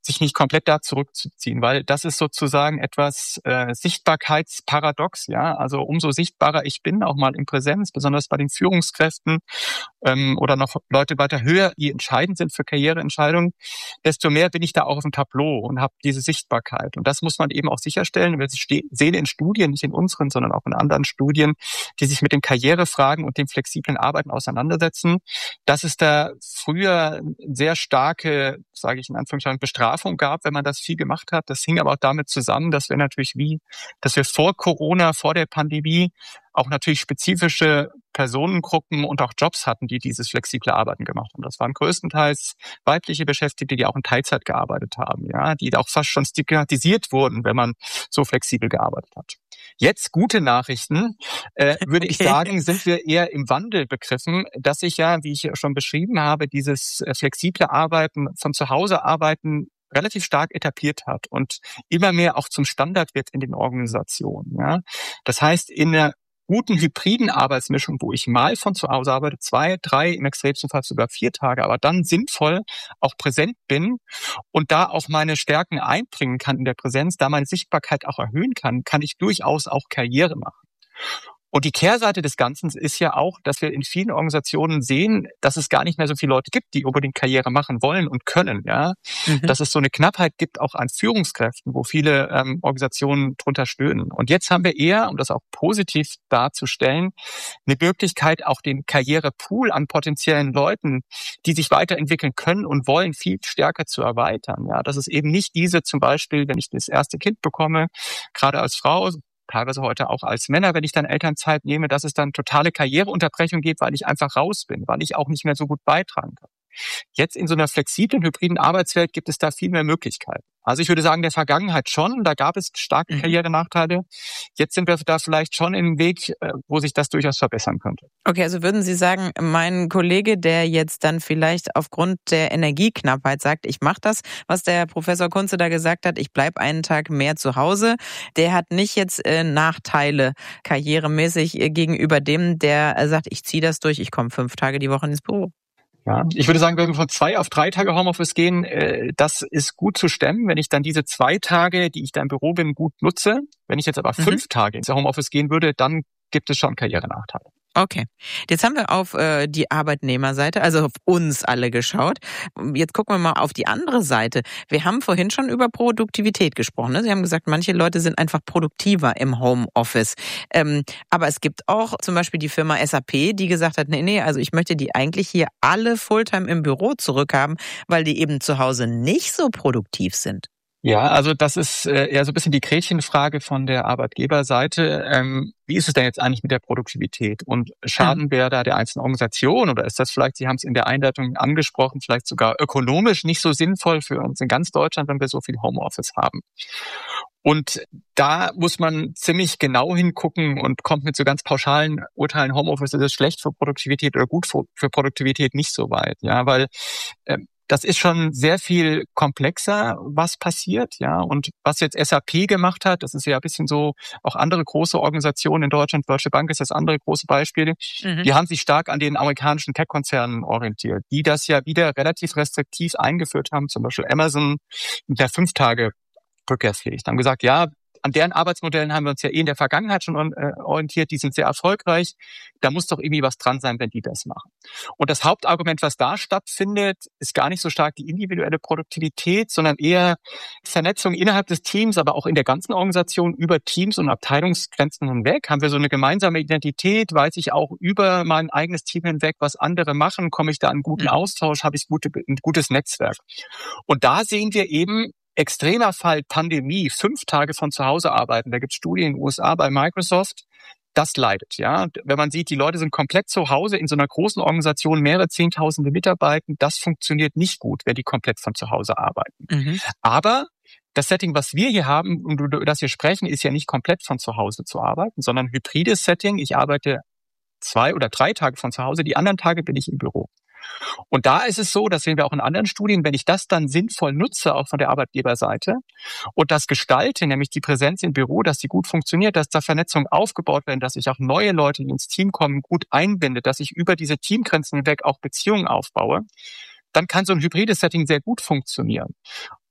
sich nicht komplett da zurückzuziehen, weil das ist sozusagen etwas äh, Sichtbarkeitsparadox, ja. Also umso sichtbarer ich bin, auch mal in Präsenz, besonders bei den Führungskräften ähm, oder noch Leute weiter höher, die entscheidend sind für Karriereentscheidungen, desto mehr bin ich da auch auf dem Tableau und habe diese Sichtbarkeit. Und das muss man eben auch sicherstellen. Wir sehen in Studien, nicht in unseren, sondern auch in anderen Studien, die sich mit den Karrierefragen und dem flexiblen Arbeiten auseinandersetzen, dass es da früher sehr starke, sage ich in Anführungszeichen, Bestrafung gab, wenn man das viel gemacht hat. Das hing aber auch damit zusammen, dass wir natürlich wie, dass wir vor Corona, vor der Pandemie auch natürlich spezifische Personengruppen und auch Jobs hatten, die dieses flexible Arbeiten gemacht haben. Das waren größtenteils weibliche Beschäftigte, die auch in Teilzeit gearbeitet haben, ja, die auch fast schon stigmatisiert wurden, wenn man so flexibel gearbeitet hat. Jetzt gute Nachrichten, äh, würde ich sagen, sind wir eher im Wandel begriffen, dass sich ja, wie ich schon beschrieben habe, dieses äh, flexible Arbeiten, von zu Hause arbeiten relativ stark etabliert hat und immer mehr auch zum Standard wird in den Organisationen. Ja. Das heißt, in einer guten hybriden Arbeitsmischung, wo ich mal von zu Hause arbeite, zwei, drei, im extremsten Fall sogar vier Tage, aber dann sinnvoll auch präsent bin und da auch meine Stärken einbringen kann in der Präsenz, da meine Sichtbarkeit auch erhöhen kann, kann ich durchaus auch Karriere machen. Und die Kehrseite des Ganzen ist ja auch, dass wir in vielen Organisationen sehen, dass es gar nicht mehr so viele Leute gibt, die unbedingt Karriere machen wollen und können. Ja, mhm. Dass es so eine Knappheit gibt auch an Führungskräften, wo viele ähm, Organisationen drunter stöhnen. Und jetzt haben wir eher, um das auch positiv darzustellen, eine Möglichkeit, auch den Karrierepool an potenziellen Leuten, die sich weiterentwickeln können und wollen, viel stärker zu erweitern. Ja, dass es eben nicht diese, zum Beispiel, wenn ich das erste Kind bekomme, gerade als Frau, teilweise heute auch als Männer, wenn ich dann Elternzeit nehme, dass es dann totale Karriereunterbrechung gibt, weil ich einfach raus bin, weil ich auch nicht mehr so gut beitragen kann. Jetzt in so einer flexiblen, hybriden Arbeitswelt gibt es da viel mehr Möglichkeiten. Also ich würde sagen, in der Vergangenheit schon, da gab es starke mhm. Karrierenachteile. Jetzt sind wir da vielleicht schon im Weg, wo sich das durchaus verbessern könnte. Okay, also würden Sie sagen, mein Kollege, der jetzt dann vielleicht aufgrund der Energieknappheit sagt, ich mache das, was der Professor Kunze da gesagt hat, ich bleibe einen Tag mehr zu Hause, der hat nicht jetzt äh, Nachteile karrieremäßig äh, gegenüber dem, der äh, sagt, ich ziehe das durch, ich komme fünf Tage die Woche ins Büro. Ja, ich würde sagen, wenn wir von zwei auf drei Tage Homeoffice gehen, äh, das ist gut zu stemmen, wenn ich dann diese zwei Tage, die ich da im Büro bin, gut nutze. Wenn ich jetzt aber mhm. fünf Tage ins Homeoffice gehen würde, dann gibt es schon Karrierenachteile. Okay, jetzt haben wir auf äh, die Arbeitnehmerseite, also auf uns alle geschaut. Jetzt gucken wir mal auf die andere Seite. Wir haben vorhin schon über Produktivität gesprochen. Ne? Sie haben gesagt, manche Leute sind einfach produktiver im Homeoffice. Ähm, aber es gibt auch zum Beispiel die Firma S A P, die gesagt hat, nee, nee, also ich möchte die eigentlich hier alle Fulltime im Büro zurückhaben, weil die eben zu Hause nicht so produktiv sind. Ja, also das ist eher so ein bisschen die Gretchenfrage von der Arbeitgeberseite. Ähm, wie ist es denn jetzt eigentlich mit der Produktivität? Und schaden wir da der einzelnen Organisation oder ist das vielleicht, Sie haben es in der Einleitung angesprochen, vielleicht sogar ökonomisch nicht so sinnvoll für uns in ganz Deutschland, wenn wir so viel Homeoffice haben? Und da muss man ziemlich genau hingucken und kommt mit so ganz pauschalen Urteilen, Homeoffice ist schlecht für Produktivität oder gut für Produktivität nicht so weit. Ja, weil ähm, das ist schon sehr viel komplexer, was passiert, ja. Und was jetzt S A P gemacht hat, das ist ja ein bisschen so, auch andere große Organisationen in Deutschland, Deutsche Bank ist das andere große Beispiel, mhm. die haben sich stark an den amerikanischen Tech-Konzernen orientiert, die das ja wieder relativ restriktiv eingeführt haben, zum Beispiel Amazon mit der fünf Tage Rückkehrspflicht. Haben gesagt, ja, an deren Arbeitsmodellen haben wir uns ja eh in der Vergangenheit schon orientiert, die sind sehr erfolgreich. Da muss doch irgendwie was dran sein, wenn die das machen. Und das Hauptargument, was da stattfindet, ist gar nicht so stark die individuelle Produktivität, sondern eher Vernetzung innerhalb des Teams, aber auch in der ganzen Organisation über Teams und Abteilungsgrenzen hinweg. Haben wir so eine gemeinsame Identität? Weiß ich auch über mein eigenes Team hinweg, was andere machen? Komme ich da in einen guten Austausch? Habe ich gute, ein gutes Netzwerk? Und da sehen wir eben, extremer Fall Pandemie, fünf Tage von zu Hause arbeiten. Da gibt es Studien in den U S A bei Microsoft. Das leidet, ja. Wenn man sieht, die Leute sind komplett zu Hause in so einer großen Organisation, mehrere Zehntausende Mitarbeiter, das funktioniert nicht gut, wenn die komplett von zu Hause arbeiten. Mhm. Aber das Setting, was wir hier haben und über das wir sprechen, ist ja nicht komplett von zu Hause zu arbeiten, sondern ein hybrides Setting. Ich arbeite zwei oder drei Tage von zu Hause, die anderen Tage bin ich im Büro. Und da ist es so, das sehen wir auch in anderen Studien, wenn ich das dann sinnvoll nutze, auch von der Arbeitgeberseite, und das gestalte, nämlich die Präsenz im Büro, dass die gut funktioniert, dass da Vernetzungen aufgebaut werden, dass ich auch neue Leute, die ins Team kommen, gut einbinde, dass ich über diese Teamgrenzen hinweg auch Beziehungen aufbaue, dann kann so ein hybrides Setting sehr gut funktionieren.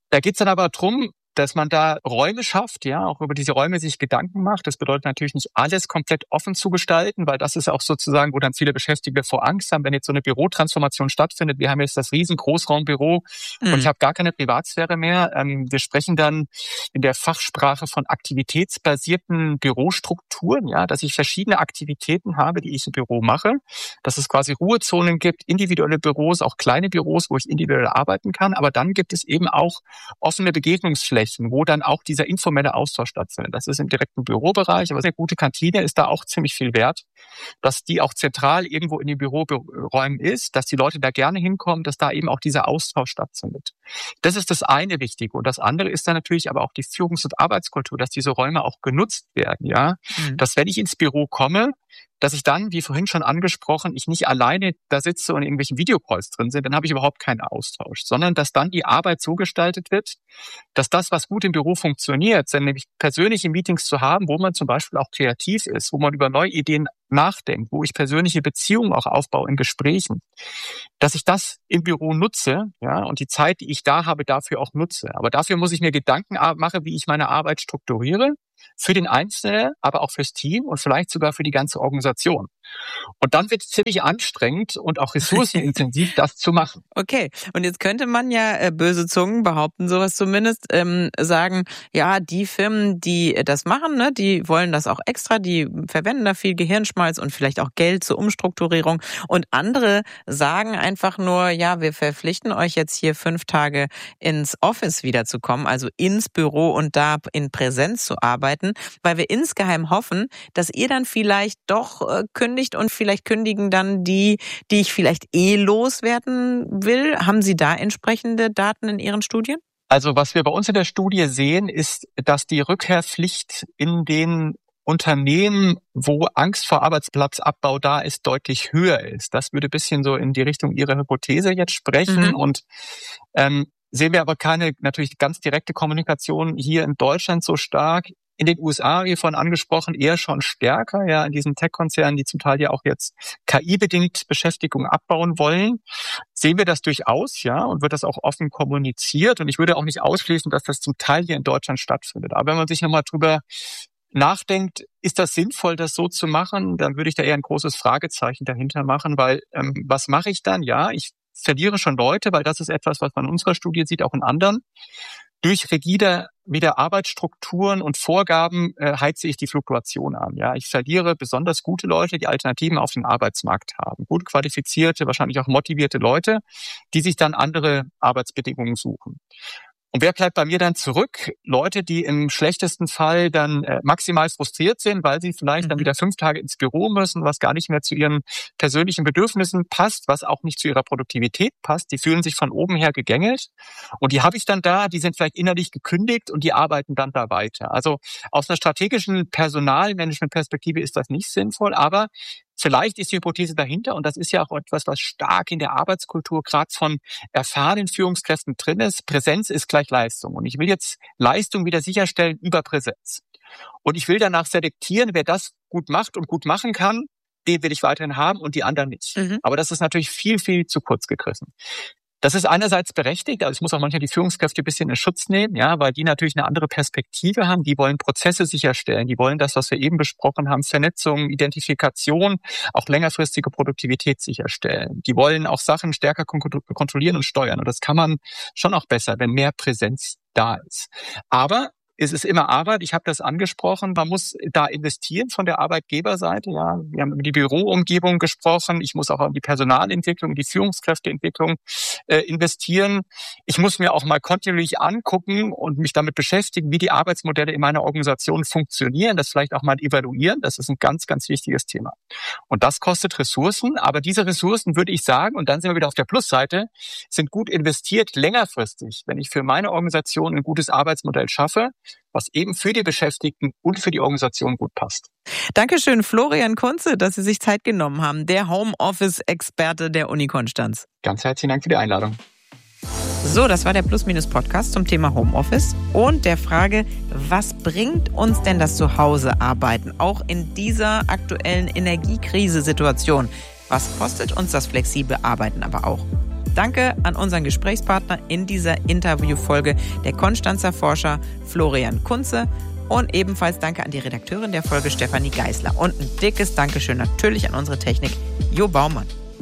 Da geht's dann aber drum, dass man da Räume schafft, ja, auch über diese Räume sich Gedanken macht. Das bedeutet natürlich nicht alles komplett offen zu gestalten, weil das ist auch sozusagen, wo dann viele Beschäftigte vor Angst haben, wenn jetzt so eine Bürotransformation stattfindet. Wir haben jetzt das riesen Großraumbüro mhm. und ich habe gar keine Privatsphäre mehr. Ähm, wir sprechen dann in der Fachsprache von aktivitätsbasierten Bürostrukturen, ja, dass ich verschiedene Aktivitäten habe, die ich im Büro mache, dass es quasi Ruhezonen gibt, individuelle Büros, auch kleine Büros, wo ich individuell arbeiten kann. Aber dann gibt es eben auch offene Begegnungsflächen, wo dann auch dieser informelle Austausch stattfindet. Das ist im direkten Bürobereich, aber sehr gute Kantine ist da auch ziemlich viel wert, dass die auch zentral irgendwo in den Büroräumen ist, dass die Leute da gerne hinkommen, dass da eben auch dieser Austausch stattfindet. Das ist das eine Wichtige. Und das andere ist dann natürlich aber auch die Führungs- und Arbeitskultur, dass diese Räume auch genutzt werden, ja. Mhm. Dass wenn ich ins Büro komme, dass ich dann, wie vorhin schon angesprochen, ich nicht alleine da sitze und in irgendwelchen Videocalls drin sind, dann habe ich überhaupt keinen Austausch, sondern dass dann die Arbeit so gestaltet wird, dass das, was gut im Büro funktioniert, sind nämlich persönliche Meetings zu haben, wo man zum Beispiel auch kreativ ist, wo man über neue Ideen nachdenkt, wo ich persönliche Beziehungen auch aufbaue in Gesprächen, dass ich das im Büro nutze, ja, und die Zeit, die ich da habe, dafür auch nutze. Aber dafür muss ich mir Gedanken machen, wie ich meine Arbeit strukturiere, für den Einzelnen, aber auch fürs Team und vielleicht sogar für die ganze Organisation. Und dann wird es ziemlich anstrengend und auch ressourcenintensiv, das zu machen. Okay, und jetzt könnte man ja, äh, böse Zungen behaupten, sowas zumindest, ähm, sagen, ja, die Firmen, die das machen, ne, die wollen das auch extra, die verwenden da viel Gehirnschmalz und vielleicht auch Geld zur Umstrukturierung. Und andere sagen einfach nur, ja, wir verpflichten euch jetzt hier fünf Tage ins Office wiederzukommen, also ins Büro und da in Präsenz zu arbeiten, weil wir insgeheim hoffen, dass ihr dann vielleicht doch äh, kündigt und vielleicht kündigen dann die, die ich vielleicht eh loswerden will. Haben Sie da entsprechende Daten in Ihren Studien? Also was wir bei uns in der Studie sehen, ist, dass die Rückkehrpflicht in den Unternehmen, wo Angst vor Arbeitsplatzabbau da ist, deutlich höher ist. Das würde ein bisschen so in die Richtung Ihrer Hypothese jetzt sprechen. Mhm. Und ähm, sehen wir aber keine natürlich ganz direkte Kommunikation hier in Deutschland so stark. In den U S A, wie vorhin angesprochen, eher schon stärker, ja, in diesen Tech-Konzernen, die zum Teil ja auch jetzt K I-bedingt Beschäftigung abbauen wollen, sehen wir das durchaus, ja, und wird das auch offen kommuniziert. Und ich würde auch nicht ausschließen, dass das zum Teil hier in Deutschland stattfindet. Aber wenn man sich nochmal drüber nachdenkt, ist das sinnvoll, das so zu machen, dann würde ich da eher ein großes Fragezeichen dahinter machen, weil ähm, was mache ich dann? Ja, ich verliere schon Leute, weil das ist etwas, was man in unserer Studie sieht, auch in anderen. Durch rigide wieder Arbeitsstrukturen und Vorgaben äh, heize ich die Fluktuation an. Ja, ich verliere besonders gute Leute, die Alternativen auf dem Arbeitsmarkt haben. Gut qualifizierte, wahrscheinlich auch motivierte Leute, die sich dann andere Arbeitsbedingungen suchen. Und wer bleibt bei mir dann zurück? Leute, die im schlechtesten Fall dann äh, maximal frustriert sind, weil sie vielleicht mhm. dann wieder fünf Tage ins Büro müssen, was gar nicht mehr zu ihren persönlichen Bedürfnissen passt, was auch nicht zu ihrer Produktivität passt. Die fühlen sich von oben her gegängelt. Und die habe ich dann da, die sind vielleicht innerlich gekündigt und die arbeiten dann da weiter. Also aus einer strategischen Personalmanagement-Perspektive ist das nicht sinnvoll, aber vielleicht ist die Hypothese dahinter, und das ist ja auch etwas, was stark in der Arbeitskultur gerade von erfahrenen Führungskräften drin ist. Präsenz ist gleich Leistung. Und ich will jetzt Leistung wieder sicherstellen über Präsenz. Und ich will danach selektieren, wer das gut macht und gut machen kann, den will ich weiterhin haben und die anderen nicht. Mhm. Aber das ist natürlich viel, viel zu kurz gegriffen. Das ist einerseits berechtigt, also es muss auch manchmal die Führungskräfte ein bisschen in Schutz nehmen, ja, weil die natürlich eine andere Perspektive haben. Die wollen Prozesse sicherstellen, die wollen das, was wir eben besprochen haben, Vernetzung, Identifikation, auch längerfristige Produktivität sicherstellen. Die wollen auch Sachen stärker kontrollieren und steuern. Und das kann man schon auch besser, wenn mehr Präsenz da ist. Aber es ist immer Arbeit, ich habe das angesprochen, man muss da investieren von der Arbeitgeberseite. Ja, wir haben über die Büroumgebung gesprochen, ich muss auch an die Personalentwicklung, die Führungskräfteentwicklung äh, investieren. Ich muss mir auch mal kontinuierlich angucken und mich damit beschäftigen, wie die Arbeitsmodelle in meiner Organisation funktionieren, das vielleicht auch mal evaluieren, das ist ein ganz, ganz wichtiges Thema. Und das kostet Ressourcen, aber diese Ressourcen, würde ich sagen, und dann sind wir wieder auf der Plusseite, sind gut investiert längerfristig, wenn ich für meine Organisation ein gutes Arbeitsmodell schaffe, was eben für die Beschäftigten und für die Organisation gut passt. Dankeschön, Florian Kunze, dass Sie sich Zeit genommen haben, der Homeoffice-Experte der Uni Konstanz. Ganz herzlichen Dank für die Einladung. So, das war der Plus-Minus-Podcast zum Thema Homeoffice und der Frage, was bringt uns denn das Zuhause-Arbeiten, auch in dieser aktuellen Energiekrise-Situation? Was kostet uns das flexible Arbeiten aber auch? Danke an unseren Gesprächspartner in dieser Interviewfolge, der Konstanzer Forscher Florian Kunze. Und ebenfalls danke an die Redakteurin der Folge, Stefanie Geisler. Und ein dickes Dankeschön natürlich an unsere Technik, Jo Baumann.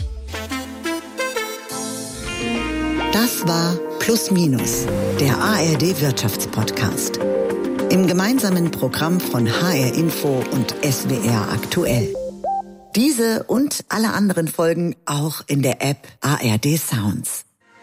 Das war Plus Minus, der A R D Wirtschaftspodcast. Im gemeinsamen Programm von H R Info und S W R Aktuell. Diese und alle anderen Folgen auch in der App A R D Sounds.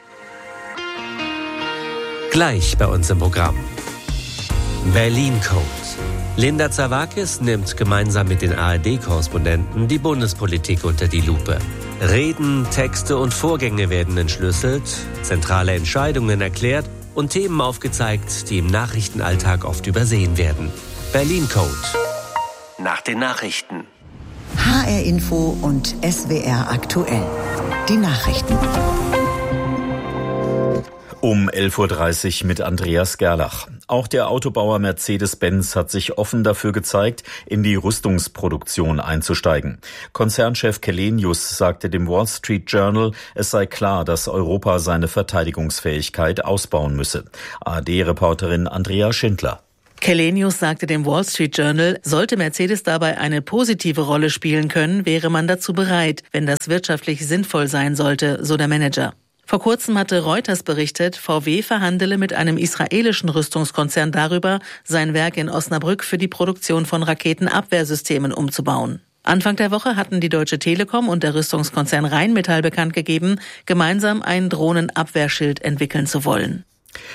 Gleich bei uns im Programm. Berlin Code. Linda Zerwakis nimmt gemeinsam mit den A R D-Korrespondenten die Bundespolitik unter die Lupe. Reden, Texte und Vorgänge werden entschlüsselt, zentrale Entscheidungen erklärt und Themen aufgezeigt, die im Nachrichtenalltag oft übersehen werden. Berlin Code. Nach den Nachrichten. H R Info und S W R Aktuell. Die Nachrichten. Um elf Uhr dreißig mit Andreas Gerlach. Auch der Autobauer Mercedes-Benz hat sich offen dafür gezeigt, in die Rüstungsproduktion einzusteigen. Konzernchef Källenius sagte dem Wall Street Journal, es sei klar, dass Europa seine Verteidigungsfähigkeit ausbauen müsse. A R D-Reporterin Andrea Schindler. Källenius sagte dem Wall Street Journal, sollte Mercedes dabei eine positive Rolle spielen können, wäre man dazu bereit, wenn das wirtschaftlich sinnvoll sein sollte, so der Manager. Vor kurzem hatte Reuters berichtet, V W verhandele mit einem israelischen Rüstungskonzern darüber, sein Werk in Osnabrück für die Produktion von Raketenabwehrsystemen umzubauen. Anfang der Woche hatten die Deutsche Telekom und der Rüstungskonzern Rheinmetall bekannt gegeben, gemeinsam ein Drohnenabwehrschild entwickeln zu wollen.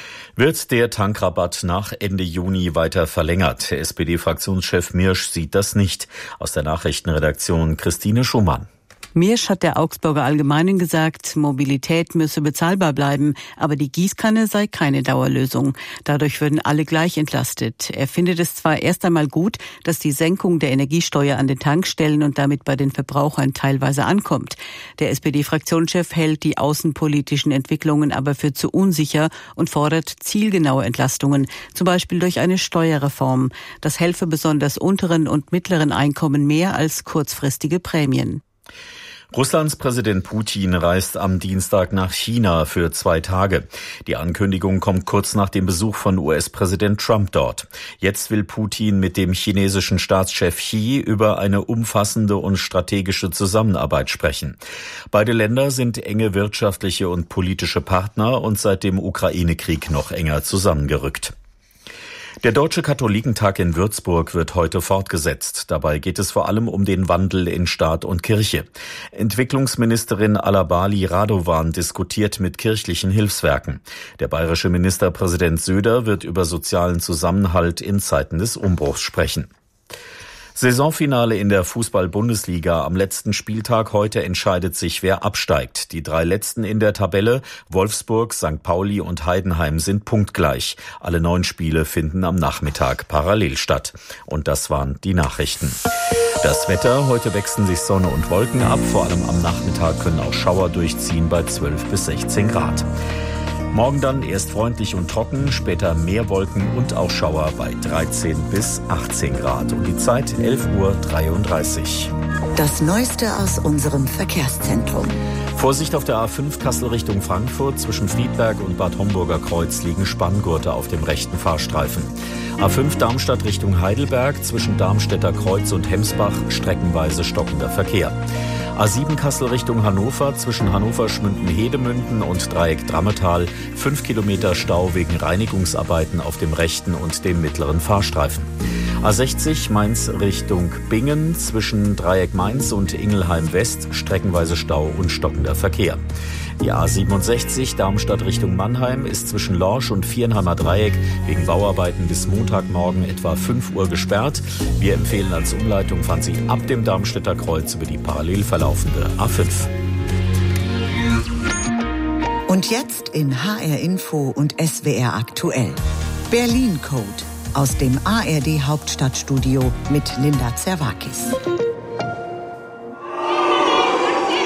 Wird der Tankrabatt nach Ende Juni weiter verlängert? S P D-Fraktionschef Mirsch sieht das nicht. Aus der Nachrichtenredaktion Christine Schumann. Mirsch hat der Augsburger Allgemeinen gesagt, Mobilität müsse bezahlbar bleiben, aber die Gießkanne sei keine Dauerlösung. Dadurch würden alle gleich entlastet. Er findet es zwar erst einmal gut, dass die Senkung der Energiesteuer an den Tankstellen und damit bei den Verbrauchern teilweise ankommt. Der S P D-Fraktionschef hält die außenpolitischen Entwicklungen aber für zu unsicher und fordert zielgenaue Entlastungen, zum Beispiel durch eine Steuerreform. Das helfe besonders unteren und mittleren Einkommen mehr als kurzfristige Prämien. Russlands Präsident Putin reist am Dienstag nach China für zwei Tage. Die Ankündigung kommt kurz nach dem Besuch von U S-Präsident Trump dort. Jetzt will Putin mit dem chinesischen Staatschef Xi über eine umfassende und strategische Zusammenarbeit sprechen. Beide Länder sind enge wirtschaftliche und politische Partner und seit dem Ukraine-Krieg noch enger zusammengerückt. Der Deutsche Katholikentag in Würzburg wird heute fortgesetzt. Dabei geht es vor allem um den Wandel in Staat und Kirche. Entwicklungsministerin Alabali Radovan diskutiert mit kirchlichen Hilfswerken. Der bayerische Ministerpräsident Söder wird über sozialen Zusammenhalt in Zeiten des Umbruchs sprechen. Saisonfinale in der Fußball-Bundesliga. Am letzten Spieltag heute entscheidet sich, wer absteigt. Die drei letzten in der Tabelle, Wolfsburg, Sankt Pauli und Heidenheim, sind punktgleich. Alle neun Spiele finden am Nachmittag parallel statt. Und das waren die Nachrichten. Das Wetter, heute wechseln sich Sonne und Wolken ab. Vor allem am Nachmittag können auch Schauer durchziehen bei zwölf bis sechzehn Grad. Morgen dann erst freundlich und trocken, später mehr Wolken und auch Schauer bei dreizehn bis achtzehn Grad. Und die Zeit elf Uhr dreiunddreißig. Das Neueste aus unserem Verkehrszentrum. Vorsicht auf der A fünf Kassel Richtung Frankfurt. Zwischen Friedberg und Bad Homburger Kreuz liegen Spanngurte auf dem rechten Fahrstreifen. A fünf Darmstadt Richtung Heidelberg. Zwischen Darmstädter Kreuz und Hemsbach streckenweise stockender Verkehr. A sieben Kassel Richtung Hannover, zwischen Hannover-Schmünden-Hedemünden und Dreieck Drammetal, fünf Kilometer Stau wegen Reinigungsarbeiten auf dem rechten und dem mittleren Fahrstreifen. A sechzig Mainz Richtung Bingen, zwischen Dreieck Mainz und Ingelheim West, streckenweise Stau und stockender Verkehr. Die A siebenundsechzig Darmstadt Richtung Mannheim ist zwischen Lorsch und Viernheimer Dreieck wegen Bauarbeiten bis Montagmorgen etwa fünf Uhr gesperrt. Wir empfehlen als Umleitung, fahren Sie ab dem Darmstädter Kreuz über die parallel verlaufende A fünf. Und jetzt in H R Info und S W R Aktuell. Berlin Code aus dem A R D Hauptstadtstudio mit Linda Zerwakis.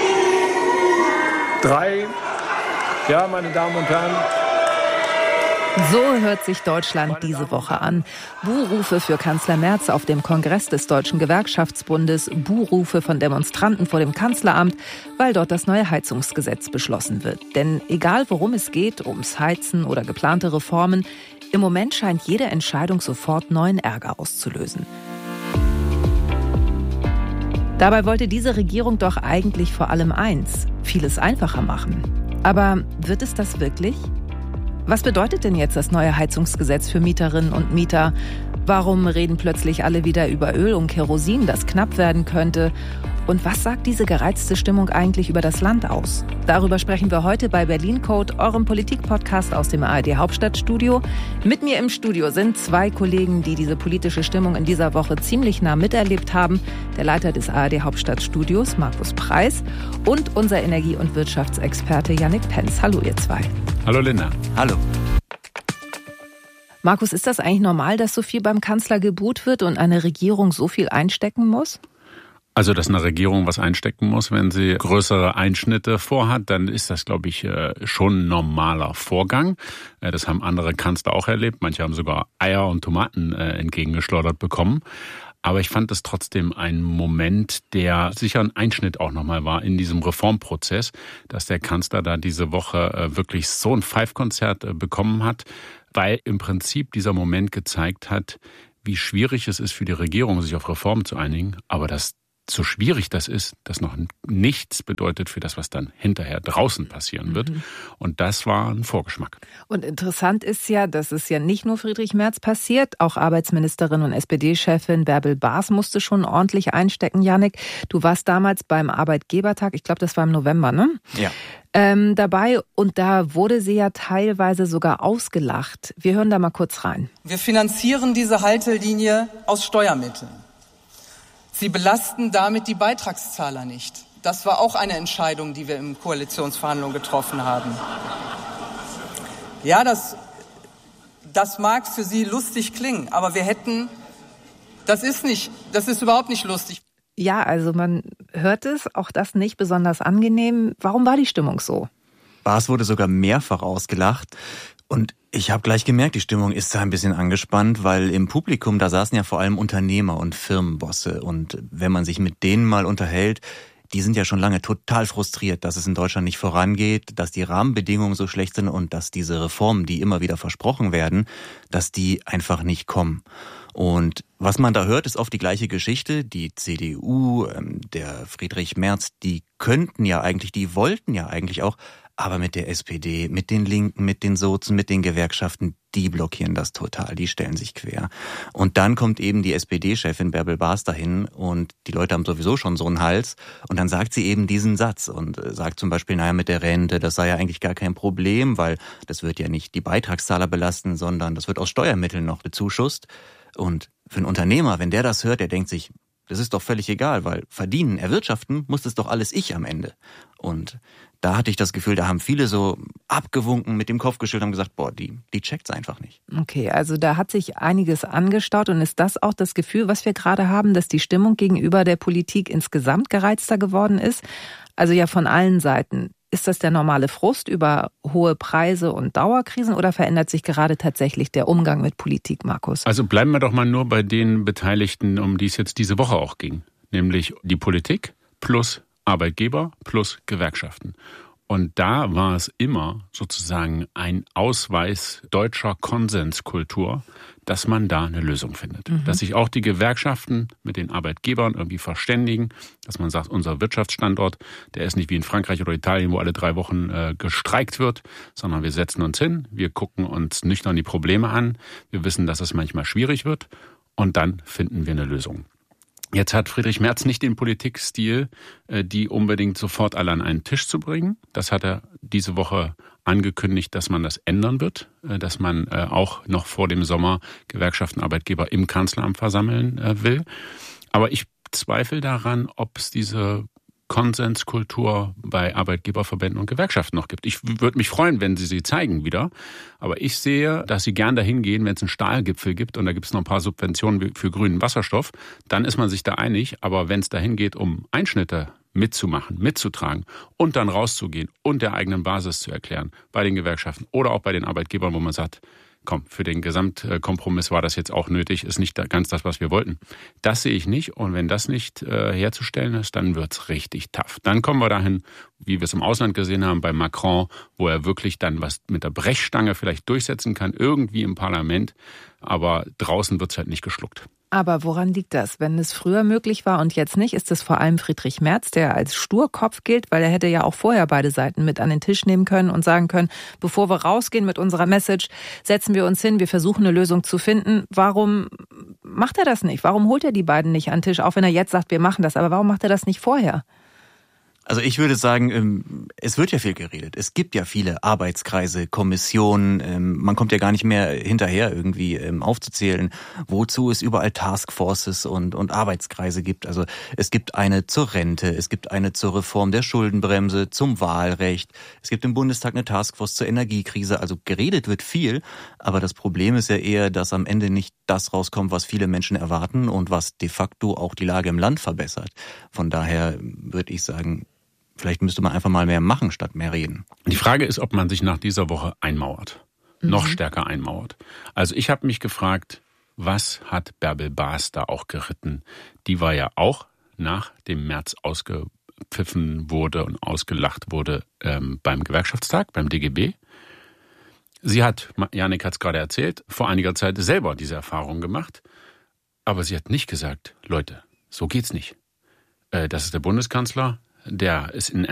Drei. Ja, meine Damen und Herren, So hört sich Deutschland diese Woche an. Buhrufe für Kanzler Merz auf dem Kongress des Deutschen Gewerkschaftsbundes, Buhrufe von Demonstranten vor dem Kanzleramt, weil dort das neue Heizungsgesetz beschlossen wird. Denn egal worum es geht, ums Heizen oder geplante Reformen, im Moment scheint jede Entscheidung sofort neuen Ärger auszulösen. Dabei wollte diese Regierung doch eigentlich vor allem eins: vieles einfacher machen. Aber wird es das wirklich? Was bedeutet denn jetzt das neue Heizungsgesetz für Mieterinnen und Mieter? Warum reden plötzlich alle wieder über Öl und Kerosin, das knapp werden könnte? Und was sagt diese gereizte Stimmung eigentlich über das Land aus? Darüber sprechen wir heute bei Berlin Code, eurem Politik-Podcast aus dem A R D-Hauptstadtstudio. Mit mir im Studio sind zwei Kollegen, die diese politische Stimmung in dieser Woche ziemlich nah miterlebt haben. Der Leiter des A R D-Hauptstadtstudios, Markus Preis, und unser Energie- und Wirtschaftsexperte Jannik Penz. Hallo ihr zwei. Hallo Linda. Hallo. Markus, ist das eigentlich normal, dass so viel beim Kanzler gebuht wird und eine Regierung so viel einstecken muss? Also, dass eine Regierung was einstecken muss, wenn sie größere Einschnitte vorhat, dann ist das, glaube ich, schon ein normaler Vorgang. Das haben andere Kanzler auch erlebt. Manche haben sogar Eier und Tomaten entgegengeschleudert bekommen. Aber ich fand es trotzdem ein Moment, der sicher ein Einschnitt auch nochmal war in diesem Reformprozess, dass der Kanzler da diese Woche wirklich so ein Pfeifkonzert bekommen hat, weil im Prinzip dieser Moment gezeigt hat, wie schwierig es ist für die Regierung, sich auf Reformen zu einigen, aber dass so schwierig das ist, das noch nichts bedeutet für das, was dann hinterher draußen passieren wird. Mhm. Und das war ein Vorgeschmack. Und interessant ist ja, dass es ja nicht nur Friedrich Merz passiert, auch Arbeitsministerin und S P D-Chefin Bärbel Baas musste schon ordentlich einstecken, Jannik. Du warst damals beim Arbeitgebertag, ich glaube, das war im November, ne? Ja. Ähm, dabei, und da wurde sie ja teilweise sogar ausgelacht. Wir hören da mal kurz rein. Wir finanzieren diese Haltelinie aus Steuermitteln. Sie belasten damit die Beitragszahler nicht. Das war auch eine Entscheidung, die wir in Koalitionsverhandlungen getroffen haben. Ja, das, das mag für Sie lustig klingen, aber wir hätten, das ist nicht, das ist überhaupt nicht lustig. Ja, also man hört es, auch das nicht besonders angenehm. Warum war die Stimmung so? Baas wurde sogar mehrfach ausgelacht. Und ich habe gleich gemerkt, die Stimmung ist da ein bisschen angespannt, weil im Publikum, da saßen ja vor allem Unternehmer und Firmenbosse. Und wenn man sich mit denen mal unterhält, die sind ja schon lange total frustriert, dass es in Deutschland nicht vorangeht, dass die Rahmenbedingungen so schlecht sind und dass diese Reformen, die immer wieder versprochen werden, dass die einfach nicht kommen. Und was man da hört, ist oft die gleiche Geschichte. Die C D U, der Friedrich Merz, die könnten ja eigentlich, die wollten ja eigentlich auch, aber mit der S P D, mit den Linken, mit den Sozen, mit den Gewerkschaften, die blockieren das total, die stellen sich quer. Und dann kommt eben die S P D-Chefin Bärbel Baas dahin und die Leute haben sowieso schon so einen Hals und dann sagt sie eben diesen Satz und sagt zum Beispiel, naja, mit der Rente, das sei ja eigentlich gar kein Problem, weil das wird ja nicht die Beitragszahler belasten, sondern das wird aus Steuermitteln noch bezuschusst. Und für einen Unternehmer, wenn der das hört, der denkt sich, das ist doch völlig egal, weil verdienen, erwirtschaften muss das doch alles ich am Ende. Und da hatte ich das Gefühl, da haben viele so abgewunken, mit dem Kopf geschüttelt, haben gesagt, boah, die, die checkt's einfach nicht. Okay, also da hat sich einiges angestaut und ist das auch das Gefühl, was wir gerade haben, dass die Stimmung gegenüber der Politik insgesamt gereizter geworden ist? Also ja von allen Seiten. Ist das der normale Frust über hohe Preise und Dauerkrisen oder verändert sich gerade tatsächlich der Umgang mit Politik, Markus? Also bleiben wir doch mal nur bei den Beteiligten, um die es jetzt diese Woche auch ging. Nämlich die Politik plus Arbeitgeber plus Gewerkschaften. Und da war es immer sozusagen ein Ausweis deutscher Konsenskultur, dass man da eine Lösung findet. Mhm. Dass sich auch die Gewerkschaften mit den Arbeitgebern irgendwie verständigen, dass man sagt, unser Wirtschaftsstandort, der ist nicht wie in Frankreich oder Italien, wo alle drei Wochen äh, gestreikt wird, sondern wir setzen uns hin, wir gucken uns nüchtern die Probleme an, wir wissen, dass es manchmal schwierig wird und dann finden wir eine Lösung. Jetzt hat Friedrich Merz nicht den Politikstil, die unbedingt sofort alle an einen Tisch zu bringen. Das hat er diese Woche angekündigt, dass man das ändern wird, dass man auch noch vor dem Sommer Gewerkschaften, Arbeitgeber im Kanzleramt versammeln will. Aber ich zweifle daran, ob es diese Konsenskultur bei Arbeitgeberverbänden und Gewerkschaften noch gibt. Ich würde mich freuen, wenn sie sie zeigen wieder. Aber ich sehe, dass sie gern dahin gehen, wenn es einen Stahlgipfel gibt und da gibt es noch ein paar Subventionen für grünen Wasserstoff. Dann ist man sich da einig. Aber wenn es dahin geht, um Einschnitte mitzumachen, mitzutragen und dann rauszugehen und der eigenen Basis zu erklären bei den Gewerkschaften oder auch bei den Arbeitgebern, wo man sagt, komm, für den Gesamtkompromiss war das jetzt auch nötig, ist nicht ganz das, was wir wollten. Das sehe ich nicht und wenn das nicht äh, herzustellen ist, dann wird's richtig tough. Dann kommen wir dahin, wie wir es im Ausland gesehen haben, bei Macron, wo er wirklich dann was mit der Brechstange vielleicht durchsetzen kann, irgendwie im Parlament, aber draußen wird's halt nicht geschluckt. Aber woran liegt das? Wenn es früher möglich war und jetzt nicht, ist es vor allem Friedrich Merz, der als Sturkopf gilt, weil er hätte ja auch vorher beide Seiten mit an den Tisch nehmen können und sagen können, bevor wir rausgehen mit unserer Message, setzen wir uns hin, wir versuchen eine Lösung zu finden. Warum macht er das nicht? Warum holt er die beiden nicht an den Tisch, auch wenn er jetzt sagt, wir machen das, aber warum macht er das nicht vorher? Also ich würde sagen, es wird ja viel geredet. Es gibt ja viele Arbeitskreise, Kommissionen. Man kommt ja gar nicht mehr hinterher, irgendwie aufzuzählen, wozu es überall Taskforces und, und Arbeitskreise gibt. Also es gibt eine zur Rente, es gibt eine zur Reform der Schuldenbremse, zum Wahlrecht. Es gibt im Bundestag eine Taskforce zur Energiekrise. Also geredet wird viel, aber das Problem ist ja eher, dass am Ende nicht das rauskommt, was viele Menschen erwarten und was de facto auch die Lage im Land verbessert. Von daher würde ich sagen, vielleicht müsste man einfach mal mehr machen, statt mehr reden. Die Frage ist, ob man sich nach dieser Woche einmauert. Mhm. Noch stärker einmauert. Also ich habe mich gefragt, was hat Bärbel Baas da auch geritten? Die war ja auch nach dem März ausgepfiffen wurde und ausgelacht wurde ähm, beim Gewerkschaftstag, beim D G B. Sie hat, Jannik hat es gerade erzählt, vor einiger Zeit selber diese Erfahrung gemacht. Aber sie hat nicht gesagt, Leute, so geht's nicht. Äh, das ist der Bundeskanzler, der ist in